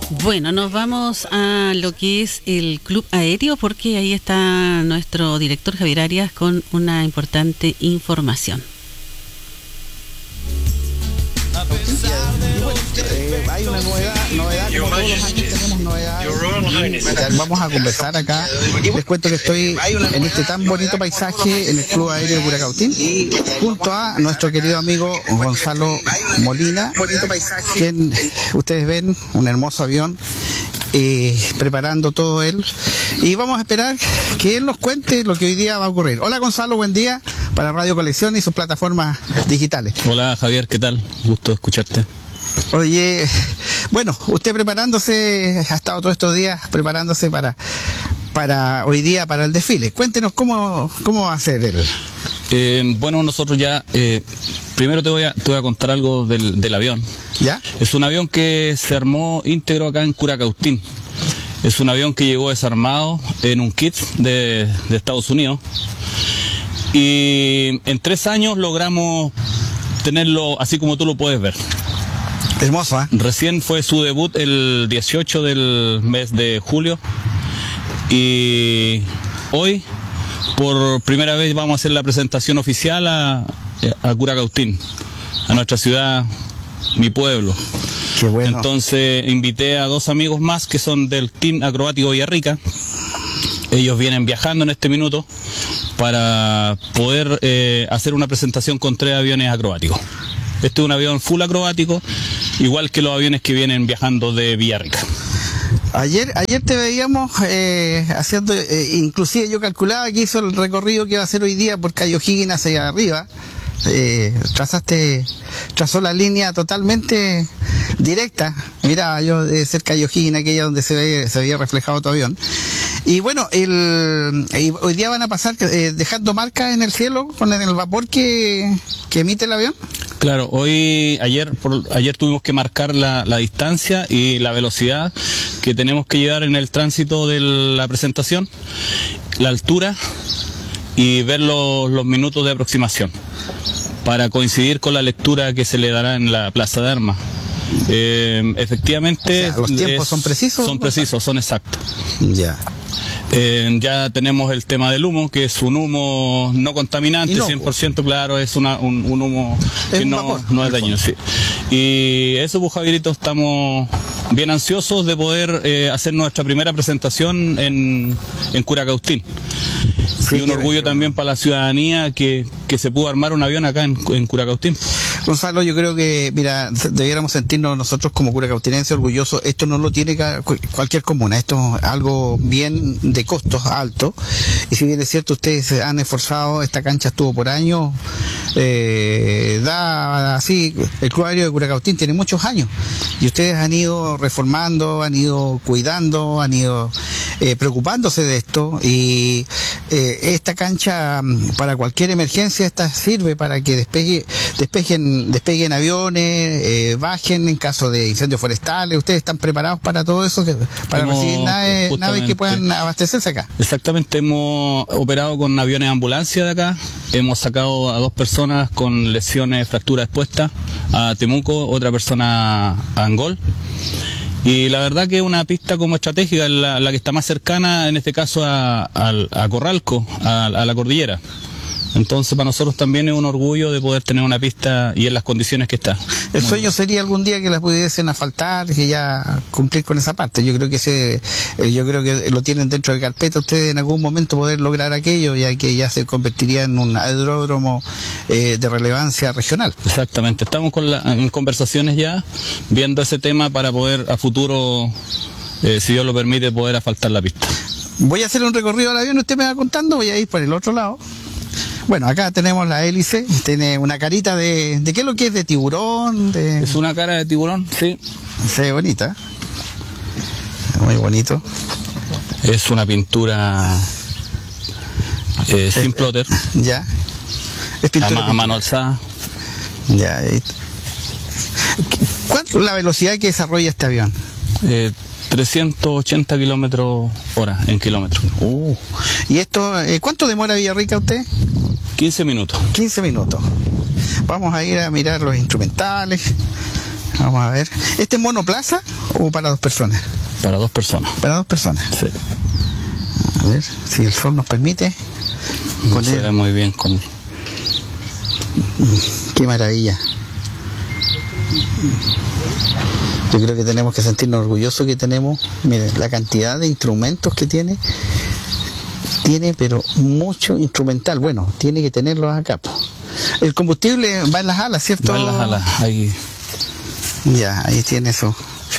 Bueno, nos vamos a lo que es el Club Aéreo porque ahí está nuestro director Javier Arias con una importante información. Hay una novedad, como todos los años tenemos novedades. Vamos a conversar acá. Les cuento que estoy en este tan bonito paisaje en el Club Aéreo de Curacautín, junto a nuestro querido amigo Gonzalo Molina, quien ustedes ven, un hermoso avión, preparando todo él. Y vamos a esperar que él nos cuente lo que hoy día va a ocurrir. Hola Gonzalo, buen día para Radio Colección y sus plataformas digitales. Hola Javier, ¿qué tal? Gusto escucharte. Oye, bueno, usted preparándose, ha estado todos estos días preparándose para hoy día, para el desfile. Cuéntenos cómo va a ser él. Bueno, nosotros ya, primero te voy a contar algo del avión. ¿Ya? Es un avión que se armó íntegro acá en Curacautín. Es un avión que llegó desarmado en un kit de Estados Unidos. Y en 3 años logramos tenerlo así como tú lo puedes ver. Hermoso, ¿eh? Recién fue su debut el 18 del mes de julio. Y hoy, por primera vez, vamos a hacer la presentación oficial a Curacautín, a nuestra ciudad, mi pueblo. Qué bueno. Entonces invité a 2 amigos más que son del Team Acrobático Villarrica. Ellos vienen viajando en este minuto para poder hacer una presentación con 3 aviones acrobáticos. Este es un avión full acrobático, igual que los aviones que vienen viajando de Villarrica. Ayer te veíamos haciendo, inclusive yo calculaba que hizo el recorrido que va a hacer hoy día por Cayo Higgins hacia arriba. Trazó la línea totalmente directa. Mira, yo de cerca de Cayo Higgins, aquella donde se había reflejado tu avión. Y bueno, hoy día van a pasar dejando marcas en el cielo con el vapor que emite el avión. Claro, ayer tuvimos que marcar la distancia y la velocidad que tenemos que llevar en el tránsito de la presentación, la altura y ver los minutos de aproximación para coincidir con la lectura que se le dará en la Plaza de Armas. Efectivamente, o sea, los tiempos son precisos. Son precisos, son exactos. Ya. Ya tenemos el tema del humo, que es un humo no contaminante, no, 100% claro, es un humo que no es dañino. Sí. Y eso, pues Javierito, estamos bien ansiosos de poder hacer nuestra primera presentación en Curacautín. Sí, y un orgullo también para la ciudadanía que se pudo armar un avión acá en Curacautín. Gonzalo, yo creo que, mira, debiéramos sentirnos nosotros como curacautinenses orgullosos. Esto no lo tiene cualquier comuna, esto es algo bien de costos altos. Y si bien es cierto, ustedes se han esforzado, esta cancha estuvo por años, así, el Club Aéreo de Curacautín tiene muchos años. Y ustedes han ido reformando, han ido cuidando, han ido preocupándose de esto. Y esta cancha, para cualquier emergencia, esta sirve para que despeguen aviones, bajen en caso de incendios forestales. ¿Ustedes están preparados para todo eso? Para recibir naves que puedan abastecerse acá. Exactamente, hemos operado con aviones de ambulancia de acá. Hemos sacado a 2 personas con lesiones, fracturas expuestas a Temuco, otra persona a Angol. Y la verdad que es una pista como estratégica, la que está más cercana, en este caso a Corralco, a la cordillera. Entonces para nosotros también es un orgullo de poder tener una pista y en las condiciones que está. El sueño sería algún día que la pudiesen asfaltar y ya cumplir con esa parte. Yo creo que lo tienen dentro de carpeta ustedes en algún momento poder lograr aquello, ya que ya se convertiría en un aeródromo de relevancia regional. Exactamente, estamos en conversaciones ya, viendo ese tema para poder a futuro, si Dios lo permite, poder asfaltar la pista. Voy a hacer un recorrido al avión, usted me va contando, voy a ir por el otro lado. Bueno, acá tenemos la hélice, tiene una carita ¿de qué es lo que es? ¿De tiburón? Es una cara de tiburón, sí. Se ve bonita. Muy bonito. Es una pintura sin plotter. Ya. Es pintura a mano alzada. Ya. ¿Cuánto es la velocidad que desarrolla este avión? 380 kilómetros hora en kilómetros. ¿Y esto, cuánto demora Villarrica usted? 15 minutos. 15 minutos. Vamos a ir a mirar los instrumentales. Vamos a ver. ¿Este es monoplaza o para 2 personas? Para 2 personas. Para 2 personas. Sí. A ver si el sol nos permite. Se ve muy bien con... Qué maravilla. Yo creo que tenemos que sentirnos orgullosos que tenemos. Miren, la cantidad de instrumentos que tiene, pero mucho instrumental. Bueno, tiene que tenerlos acá. El combustible va en las alas, ¿cierto? Va en las alas, ahí. Ya, ahí tiene eso.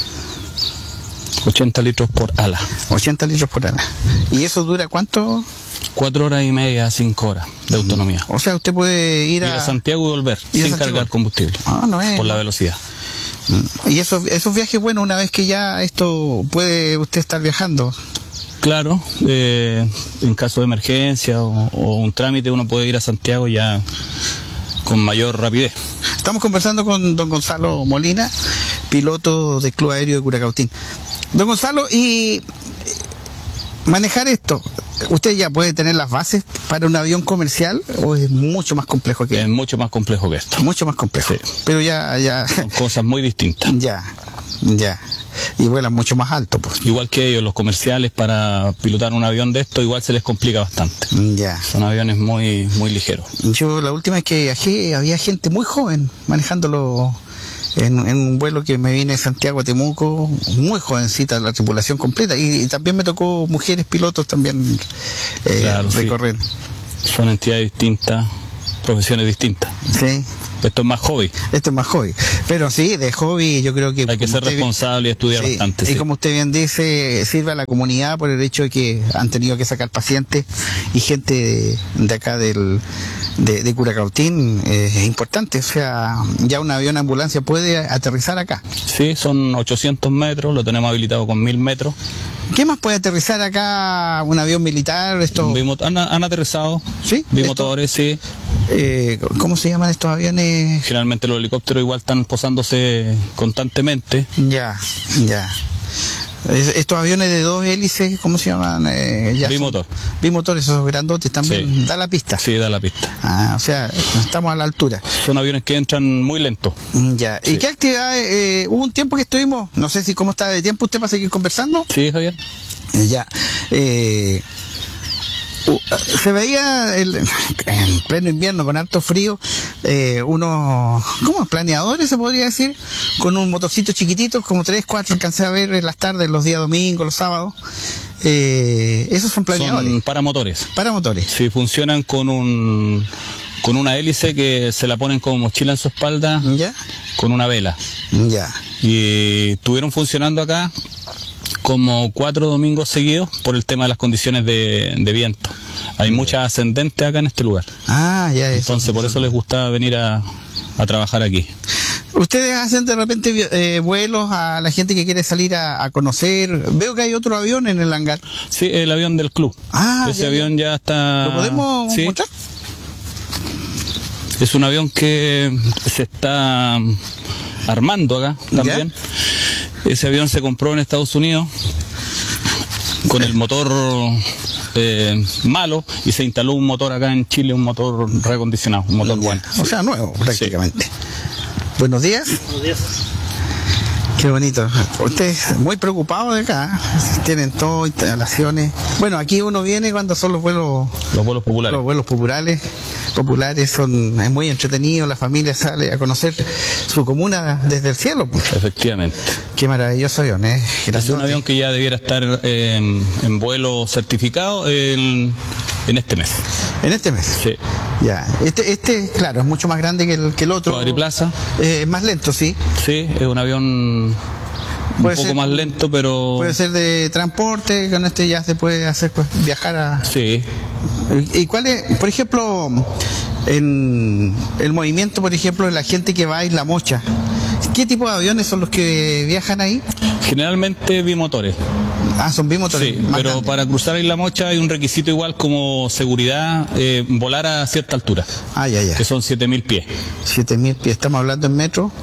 80 litros por ala. 80 litros por ala. ¿Y eso dura cuánto? 4 horas y media, 5 horas de autonomía. O sea, usted puede ir a Santiago y volver sin cargar combustible. No es. Por la velocidad. Y esos viajes, bueno, una vez que ya esto puede usted estar viajando. Claro, en caso de emergencia o un trámite uno puede ir a Santiago ya con mayor rapidez. Estamos conversando con don Gonzalo Molina, piloto del Club Aéreo de Curacautín. Don Gonzalo, y manejar esto, ¿usted ya puede tener las bases para un avión comercial o es mucho más complejo que esto? Es mucho más complejo que esto. Mucho más complejo. Sí. Pero ya... Son cosas muy distintas. Ya. Y vuelan mucho más alto, pues. Igual que ellos, los comerciales, para pilotar un avión de esto, igual se les complica bastante. Ya. Son aviones muy, muy ligeros. Yo la última vez que viajé, había gente muy joven manejándolo en un vuelo que me vine de Santiago a Temuco, muy jovencita la tripulación completa. Y también me tocó mujeres pilotos también claro, recorrer. Sí. Son entidades distintas, profesiones distintas. Sí. Esto es más hobby. Esto es más hobby. Pero sí, de hobby yo creo que... Hay que ser responsable y estudiar bastante. Y como usted bien dice, sirve a la comunidad por el hecho de que han tenido que sacar pacientes y gente de acá de Curacautín es importante. O sea, ya un avión ambulancia puede aterrizar acá. Sí, son 800 metros, lo tenemos habilitado con 1000 metros. ¿Qué más puede aterrizar acá un avión militar? Han aterrizado. ¿Sí? Bimotores, sí. ¿Cómo se llaman estos aviones? Generalmente los helicópteros igual están posándose constantemente. Ya. Estos aviones de 2 hélices, ¿cómo se llaman? Bimotor. Bimotor, esos grandotes también. Sí. ¿Da la pista? Sí, da la pista. O sea, estamos a la altura. Son aviones que entran muy lentos. Ya. Sí. ¿Y qué actividades? Hubo un tiempo que estuvimos, no sé si cómo está de tiempo usted para seguir conversando. Sí, Javier. Ya. Se veía en pleno invierno con harto frío unos planeadores, se podría decir, con un motorcito chiquitito, como 3, 4 alcancé a ver en las tardes, los días domingos, los sábados. Esos son planeadores. Son paramotores. Paramotores. Sí, funcionan con una hélice que se la ponen como mochila en su espalda. ¿Ya? Con una vela. Ya. Y estuvieron funcionando acá como 4 domingos seguidos por el tema de las condiciones de viento. Hay mucha ascendente acá en este lugar. Ya. Entonces por eso les gusta venir a trabajar aquí. ¿Ustedes hacen de repente vuelos a la gente que quiere salir a conocer? Veo que hay otro avión en el hangar. Sí, el avión del club. Ese avión ya está... ¿Lo podemos mostrar? Es un avión que se está armando acá también. ¿Ya? Ese avión se compró en Estados Unidos con el motor malo y se instaló un motor acá en Chile, un motor reacondicionado, un motor bueno. O sea, nuevo prácticamente. Sí. Buenos días. Buenos días. Qué bonito. Ustedes muy preocupados de acá. Tienen todo, instalaciones. Bueno, aquí uno viene cuando son los vuelos populares. Los vuelos populares es muy entretenido. La familia sale a conocer su comuna desde el cielo. Pues. Efectivamente. Qué maravilloso avión, Es un avión que ya debiera estar en vuelo certificado en este mes. ¿En este mes? Sí. Ya. Este, claro, es mucho más grande que el otro. Cuadriplaza. Es más lento, sí. Sí, es un avión un poco más lento, pero... Puede ser de transporte, con este ya se puede hacer viajar a... Sí. ¿Y cuál es, por ejemplo, en el movimiento, por ejemplo, de la gente que va a Isla Mocha? ¿Qué tipo de aviones son los que viajan ahí? Generalmente bimotores. Son bimotores. Sí, pero grandes. Para cruzar Isla Mocha hay un requisito igual como seguridad, volar a cierta altura. Ya. Que son 7000 pies. 7000 pies, ¿estamos hablando en metros?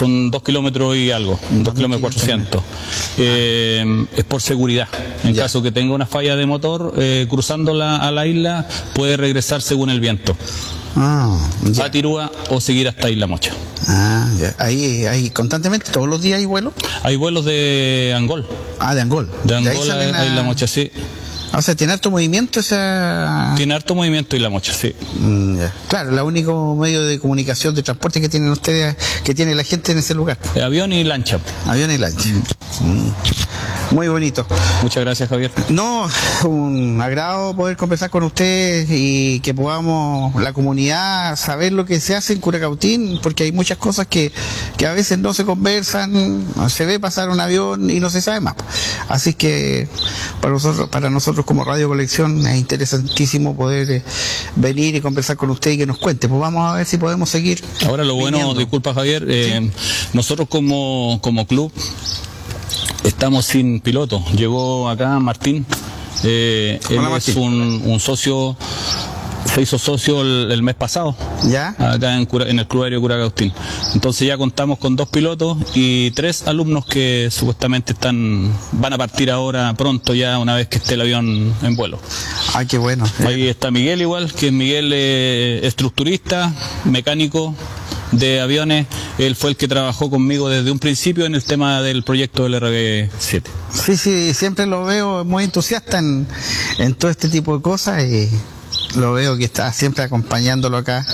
Son 2 kilómetros y algo, 2 kilómetros 400. Es por seguridad. En caso que tenga una falla de motor, cruzando a la isla, puede regresar según el viento. A Tirúa o seguir hasta Isla Mocha. Ahí constantemente, todos los días hay vuelos. Hay vuelos de Angol. De Angol. De Angol a Isla Mocha, sí. O sea, ¿tiene harto movimiento esa...? Tiene harto movimiento Isla Mocha, sí. Claro, el único medio de comunicación, de transporte que tienen ustedes, que tiene la gente en ese lugar. Avión y lancha. Avión y lancha. Muy bonito. Muchas gracias, Javier. No, un agrado poder conversar con ustedes y que podamos, la comunidad, saber lo que se hace en Curacautín, porque hay muchas cosas que a veces no se conversan, se ve pasar un avión y no se sabe más. Así que para nosotros como Radio Colección es interesantísimo poder venir y conversar con usted y que nos cuente. Pues vamos a ver si podemos seguir. Ahora lo bueno, viniendo. Disculpa Javier, ¿sí? Nosotros como club estamos sin piloto. Llegó acá Martín, él es un socio, se hizo socio el mes pasado, acá en el Club Aéreo Curacautín. Entonces ya contamos con 2 pilotos y 3 alumnos que supuestamente van a partir ahora pronto, ya una vez que esté el avión en vuelo. Qué bueno. Ahí está Miguel igual, que Miguel es estructurista, mecánico de aviones. Él fue el que trabajó conmigo desde un principio en el tema del proyecto del RB7. Sí, siempre lo veo muy entusiasta en todo este tipo de cosas y lo veo que está siempre acompañándolo acá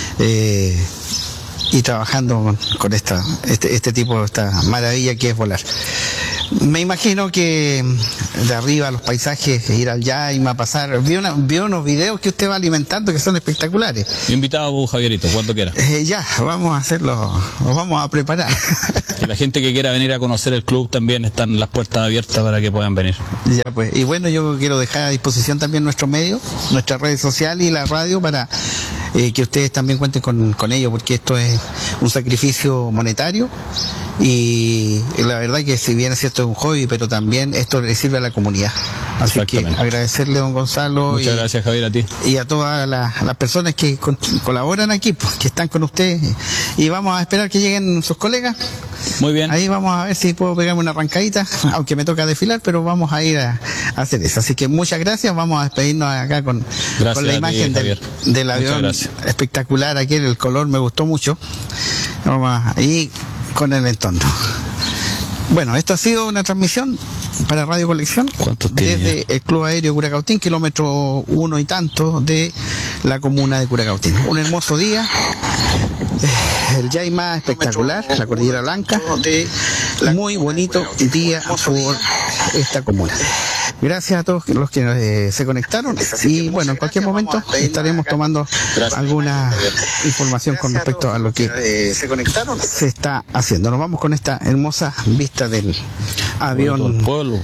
y trabajando con este tipo de esta maravilla que es volar. Me imagino que de arriba los paisajes, ir al Yaima, pasar, vi unos videos que usted va alimentando que son espectaculares. Invitado Javierito, cuando quiera. Vamos a hacerlo, nos vamos a preparar. Que la gente que quiera venir a conocer el club también están las puertas abiertas para que puedan venir. Pues, y bueno, yo quiero dejar a disposición también nuestros medios, nuestras redes sociales y la radio para que ustedes también cuenten con ello, porque esto es un sacrificio monetario y la verdad que si bien es cierto es un hobby, pero también esto le sirve a la comunidad. Así que agradecerle a don Gonzalo. Muchas gracias Javier, a ti. Y a todas las personas que colaboran aquí, pues, que están con ustedes. Y vamos a esperar que lleguen sus colegas. Muy bien. Ahí vamos a ver si puedo pegarme una arrancadita, aunque me toca desfilar, pero vamos a ir a hacer eso. Así que muchas gracias, vamos a despedirnos acá con la imagen del avión espectacular. Aquí el color me gustó mucho. Vamos ahí con el entorno. Bueno, esto ha sido una transmisión para Radio Colección desde el Club Aéreo Curacautín, kilómetro 1 y tanto de la comuna de Curacautín. Un hermoso día, el Yaima espectacular, la Cordillera Blanca, muy bonito día por esta comuna. Gracias a todos los que se conectaron y bueno, en cualquier momento estaremos tomando alguna información con respecto a lo que se está haciendo. Nos vamos con esta hermosa vista del avión.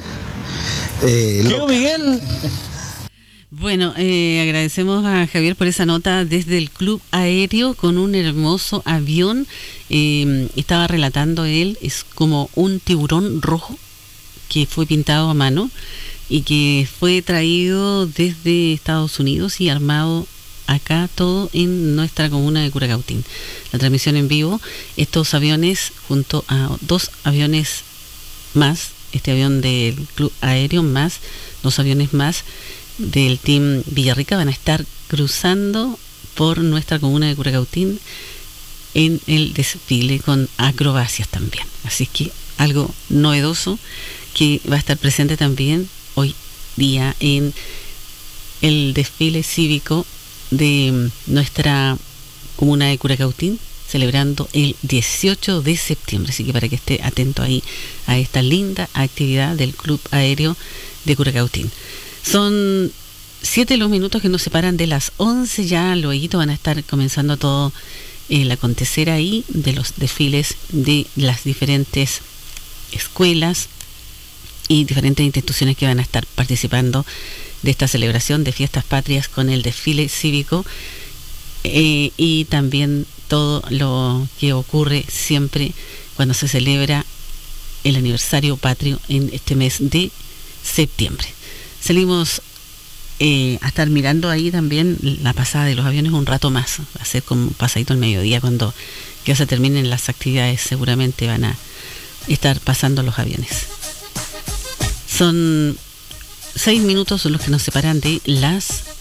Miguel. Bueno, agradecemos a Javier por esa nota desde el Club Aéreo con un hermoso avión. Estaba relatando él, es como un tiburón rojo que fue pintado a mano y que fue traído desde Estados Unidos y armado acá todo en nuestra comuna de Curacautín. La transmisión en vivo, estos aviones junto a 2 aviones más, este avión del Club Aéreo más 2 aviones más del Team Villarrica van a estar cruzando por nuestra comuna de Curacautín en el desfile con acrobacias también. Así que algo novedoso que va a estar presente también hoy día en el desfile cívico de nuestra comuna de Curacautín, celebrando el 18 de septiembre. Así que para que esté atento ahí a esta linda actividad del Club Aéreo de Curacautín. Son 7 los minutos que nos separan de las 11, ya luego van a estar comenzando todo el acontecer ahí de los desfiles de las diferentes escuelas y diferentes instituciones que van a estar participando de esta celebración de fiestas patrias con el desfile cívico y también todo lo que ocurre siempre cuando se celebra el aniversario patrio en este mes de septiembre. Salimos a estar mirando ahí también la pasada de los aviones un rato más. Va a ser como pasadito el mediodía, cuando ya se terminen las actividades, seguramente van a estar pasando los aviones. Son 6 minutos los que nos separan de las